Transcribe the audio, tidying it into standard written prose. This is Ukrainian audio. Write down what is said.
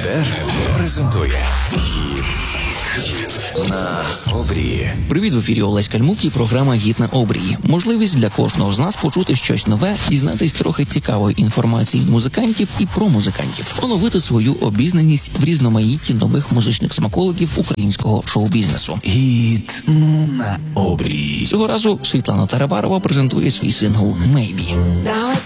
Етер презентує «Гіт на обрії». Привіт, в ефірі Олесь Кальмук і програма «Гіт на обрії». Можливість для кожного з нас почути щось нове, дізнатись трохи цікавої інформації музикантів і про музикантів, оновити свою обізнаність в різноманітті нових музичних смаколиків українського шоу-бізнесу. «Гіт на обрії». Цього разу Світлана Тарабарова презентує свій сингл «Maybe».